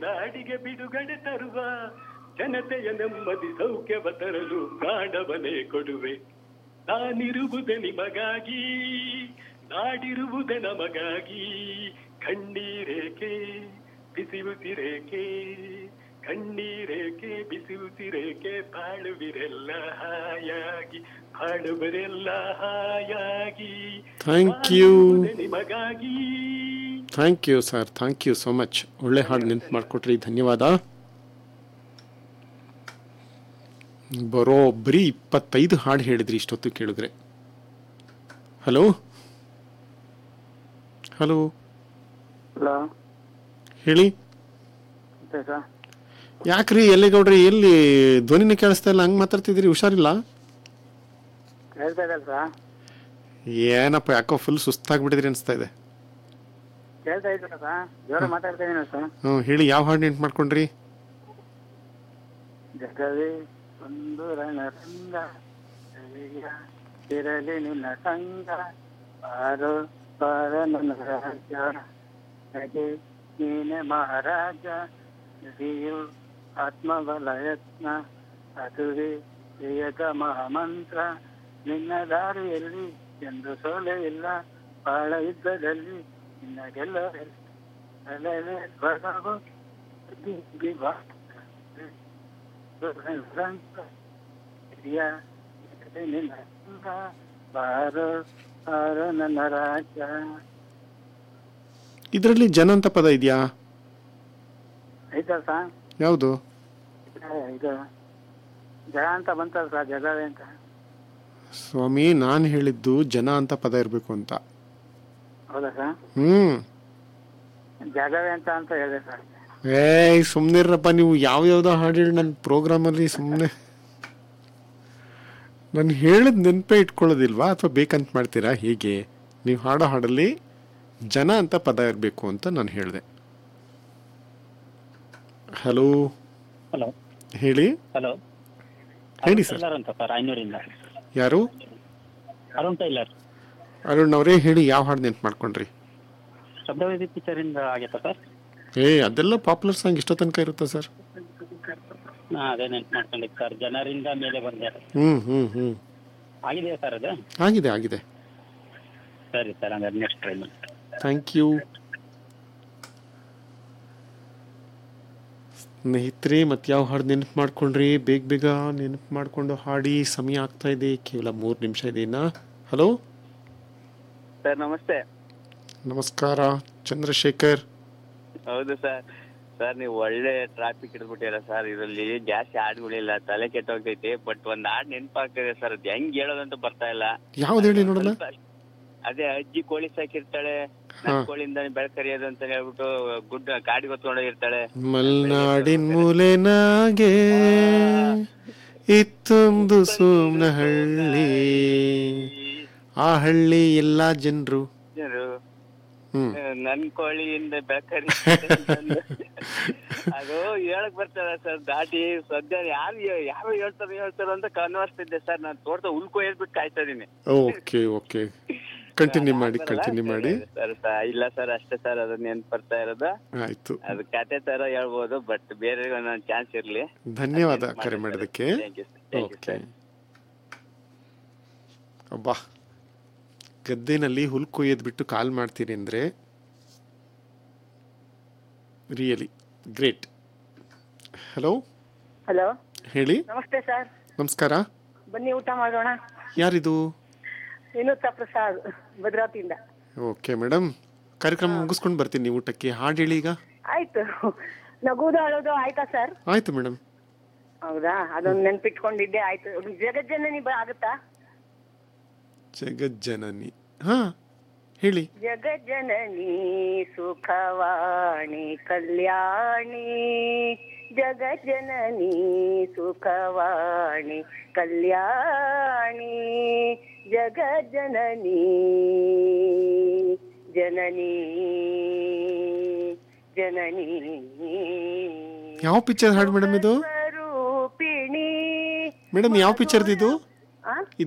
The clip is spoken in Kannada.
ನಾಡಿಗೆ ಬಿಡುಗಡೆ ತರುವ ಜನತೆಯ ನೆಮ್ಮದಿ ಸೌಖ್ಯವ ತರಲು ಪ್ರಾಣವನೇ ಕೊಡುವೆ. ನಾನಿರುವುದೇ ನಿಮಗಾಗಿ, ನಾಡಿರುವುದೇ ನಮಗಾಗಿ. ಕಣ್ಣೀರೇಕೆ ಬಿಸಿಯುತ್ತಿರೇಕೆ, ಕಣ್ಣೀರೇಕೆ ಬಿಸಿಯುತ್ತಿರೇಕೆ, ಬಾಳುವಿರೆಲ್ಲ ಹಾಯಾಗಿ, ಬಾಳುವರೆಲ್ಲ ಹಾಯಾಗಿ. ಥ್ಯಾಂಕ್ ಯು, ನಿಮಗಾಗಿ. Thank you sir, thank you so much. ಒಳ್ಳೆ ಹಾಡು ನೆನ್ಪು ಮಾಡಿಕೊಟ್ರಿ, ಧನ್ಯವಾದ. ಬರೋಬ್ಬರಿ 25 ಹಾಡು ಹೇಳಿದ್ರಿ ಇಷ್ಟೊತ್ತು ಕೇಳಿದ್ರೆ. ಹಲೋ ಹಲೋ ಹಲೋ, ಹೇಳಿ. ಯಾಕ್ರಿ ಎಲ್ಲಿಗೌಡ್ರಿ, ಎಲ್ಲಿ ಧ್ವನಿನೇ ಕೇಳಿಸ್ತಾ ಇಲ್ಲ, ಹಂಗೆ ಮಾತಾಡ್ತಿದ್ದೀರಿ? ಹುಷಾರಿಲ್ಲ? ಹೇಳ್ತಾ ಇದಲ್ಲ ಸರ್. ಏನಪ್ಪ ಯಾಕೋ ಫುಲ್ ಸುಸ್ತಾಗ್ಬಿಟ್ಟಿದ್ರಿ ಅನಿಸ್ತಾ ಇದೆ. ಹೇಳ್ತಾ ಇದ್ದೀರ ಸರ್, ಜೋರ ಮಾತಾಡ್ತಾ ಇದೀನಿ ಸರ್. ಹ್ಞೂ ಹೇಳಿ, ಯಾವ ಹಾಡು ನೆನ್ಪು ಮಾಡ್ಕೊಂಡ್ರಿ? ಜಗವೇ ಒಂದು ರಣರಂಗ, ಇರಲಿ ನಿನ್ನ ಸಂಗ, ಬಾರೋ ಬಾರ ನನ್ನ ರಾಜ, ನಗೆ ನೀನೆ ಮಹಾರಾಜ, ನದಿಯು ಆತ್ಮಬಲ ಯತ್ನ, ಅದುವೇ ಪ್ರಿಯದ ಮಹಾಮಂತ್ರ, ನಿನ್ನ ದಾರಿಯಲ್ಲಿ ಎಂದು ಸೋಲೆ ಇಲ್ಲ, ಬಾಳ ಯುದ್ಧದಲ್ಲಿ ನಿನ್ನ ಗೆಲ್ಲುವೆ, ಬಾರೋ ಬಾರೋ ನನ್ನ ರಾಜ. ಇದರಲ್ಲಿ ಜನ ಅಂತ ಪದ ಇದೆಯಾ? ಆಯ್ತಾ ಸರ್? ಯಾವುದು? ಇದು ಜನ ಅಂತ ಬಂತಲ್ಲ ಸರ್, ಜಗವೇ ಅಂತ. ಸ್ವಾಮಿ, ನಾನು ಹೇಳಿದ್ದು ಜನ ಅಂತ ಪದ ಇರಬೇಕು ಅಂತ. ಹೌದಾ ಸರ್? ಜಗವೇ ಅಂತ ಹೇಳಿದೆ ಸರ್. ಸುಮ್ಮನಿರಪ್ಪ ನೀವು. ಯಾವ್ಯಾವ್ದೋ ಹಾಡು ಹೇಳಿ ನನ್ನ ಪ್ರೋಗ್ರಾಮಲ್ಲಿ ಸುಮ್ಮನೆ ನಾನು ಹೇಳಿದ ನೆನಪೇ ಇಟ್ಕೊಳ್ಳೋದಿಲ್ವಾ, ಅಥವಾ ಬೇಕಂತ ಮಾಡ್ತೀರಾ? ಹೀಗೆ ನೀವು ಹಾಡೋ ಹಾಡಲ್ಲಿ ಜನ ಅಂತ ಪದ ಇರಬೇಕು ಅಂತ ನಾನು ಹೇಳಿದೆ. ಹಲೋ ಹಲೋ, ಹೇಳಿ. ಹಲೋ, ಹೇಳಿ ಸರ್. ಅಂತ ಸರ್, ಐನೂರಿಂದ. ಯಾರು? ಅರುಣ್ ಟೈಲರ್. ಅರುಣ್ ಅವರೇ ಹೇಳಿ, ಯಾವ ಹಾಡು ನೆನ್ಪು ಮಾಡ್ಕೊಂಡ್ರಿ? ಶಬ್ದವೇದಿ ಪಿಕ್ಚರಿಂದ ಆಗೈತಾ ಸರ್? ಅದೆಲ್ಲ ಪಾಪ್ಯುಲರ್ ಸಾಂಗ್ ಇಷ್ಟೋ ತನಕ ಇರುತ್ತಾ ಸರ್? ಅದೇ ನೆನ್ಪು ಮಾಡ್ಕೊಂಡಿದ್ದು ಸರ್, ಜನರಿಂದ ಮೇಲೆ ಬಂದೆ. ಆಗಿದೆಯಾ ಸರ್ ಅದು? ಆಗಿದೆ ಆಗಿದೆ. ಸರಿ ಸರ್, ಹಂಗಾರೆ ನೆಕ್ಸ್ಟ್ ಟ್ರೈ ಮಾಡಿ. Thank you. ಸ್ನೇಹಿತರೆ, ಮತ್ತೆ ಯಾವ ಹಾಡು ನೆನಪು ಮಾಡ್ಕೊಂಡ್ರಿ? ಬೇಗ ಬೇಗ ನೆನಪು ಮಾಡ್ಕೊಂಡು ಹಾಡಿ. ಸಮಯ ಆಗ್ತಾ ಇದೆ, ಕೇವಲ 3 ನಿಮಿಷ ಇದೆ ಇನ್ನ. ಹಲೋ ಸರ್, ನಮಸ್ತೆ. ನಮಸ್ಕಾರ, ಚಂದ್ರಶೇಖರ್. ಹೌದು ಸರ್. ಸರ್, ನೀವು ಒಳ್ಳೆ ಟ್ರಾಫಿಕ್ ಹಿಡಿದ್ಬಿಟ್ಟಿರ ಸರ್. ಇದರಲ್ಲಿ ಜಾಸ್ತಿ ಹಾಡುಗಳಿಲ್ಲ, ತಲೆ ಕೆಟ್ಟೋಗ್ತೈತಿ. ಬಟ್ ಒಂದ್ ಹಾಡು ನೆನಪಾಗ್ತಿದೆ ಸರ್, ಅದು ಹೆಂಗ್ ಹೇಳೋದಂತ ಬರ್ತಾ ಇಲ್ಲ. ಯಾವ್ದು ಹೇಳಿ ನೋಡಲ್ಲ. ಅದೇ ಅಜ್ಜಿ ಕೋಳಿ ಸಾಕಿರ್ತಾಳೆ, ಕೋಳಿಯಿಂದ ಬೆಳಕರಿಯೋದು ಅಂತ ಹೇಳ್ಬಿಟ್ಟು ಗುಡ್ಡ ಗಾಡಿ ಹೊತ್ಕೊಂಡೋಗಿರ್ತಾಳೆ. ಮಲ್ನಾಡಿನ ಮೂಲೆನಾಗೆ ಇತ್ತೊಂದು ಸೋಮ್ನ ಹಳ್ಳಿ, ಆ ಹಳ್ಳಿ ಎಲ್ಲಾ ಜನರು ನನ್ ಕೋಳಿಯಿಂದ ಬೆಳಕರಿ ಅದು ಹೇಳಕ್ ಬರ್ತಾರ ಸರ್. ದಾಟಿ ಸದ್ಯ ಯಾವ ಹೇಳ್ತಾರ ಅಂತ ಕನ್ವರ್ಸ್ತಿದ್ದೆ ಸರ್. ನಾನು ತೋಟದ ಉಳ್ಕೊ ಹೇಳ್ಬಿಟ್ಟು ಕಾಯ್ತಾ ಇದೀನಿ. ಓಕೆ ಓಕೆ, ಕಂಟಿನ್ಯೂ ಮಾಡಿ. ಸರ್ ಇಲ್ಲ ಸರ್, ಅಷ್ಟೇ ಸರ್, ಅದನ್ನ ನೆನ್ಪು ಬರ್ತಾ ಇರೋದು. ಆಯ್ತು, ಅದು ಕತೆ ತರ ಹೇಳ್ಬೋದು, ಬಟ್ ಬೇರೆ ಒಂದೊಂದು ಚಾನ್ಸ್ ಇರ್ಲಿ. ಧನ್ಯವಾದ ಕರೆ ಮಾಡೋದಕ್ಕೆ. ಅಬ್ಬಾ, ಗದ್ದೆನಲ್ಲಿ ಹುಲ್ ಕೊಯ್ಯೋದು ಬಿಟ್ಟು ಕಾಲ್ ಮಾಡ್ತೀರಿ ಅಂದರೆ ರಿಯಲಿ ಗ್ರೇಟ್. ಹಲೋ ಹಲೋ, ಹೇಳಿ. ನಮಸ್ತೆ ಸರ್. ನಮಸ್ಕಾರ. ಬನ್ನಿ ಊಟ ಮಾಡೋಣ. ಯಾರಿದು? ವಿನೂತ ಪ್ರಸಾದ್, ಭದ್ರಾವತಿಯಿಂದ. ಓಕೆ ಮೇಡಮ್, ಕಾರ್ಯಕ್ರಮ ಮುಗಿಸ್ಕೊಂಡು ಬರ್ತೀನಿ ಊಟಕ್ಕೆ. ಹಾಡು ಹೇಳಿ ಈಗ. ಆಯ್ತು. ನಗುವುದು ಅಳೋದು ಆಯ್ತಾ ಸರ್? ಆಯ್ತು ಮೇಡಮ್. ಹೌದಾ, ಅದೊಂದು ನೆನ್ಪಿಟ್ಕೊಂಡಿದ್ದೆ. ಆಯ್ತು. ಜಗಜ್ಜನನಿ ಆಗುತ್ತಾ? ಜಗಜ್ಜನನಿ, ಹಾ ಹೇಳಿ. ಜಗಜ್ಜನನಿ ಸುಖವಾಣಿ ಕಲ್ಯಾಣಿ, ಜಗಜ್ಜನನಿ ಸುಖವಾಣಿ ಕಲ್ಯಾಣಿ, ಜಗಜ್ಜನನಿ ಜನನಿ ಜನನಿ. ಯಾವ ಪಿಕ್ಚರ್ ಹಾಡು ಮೇಡಮ್ ಇದು? ರೂಪಿಣಿ ಮೇಡಮ್ ಯಾವ ಪಿಕ್ಚರ್ ಇದು?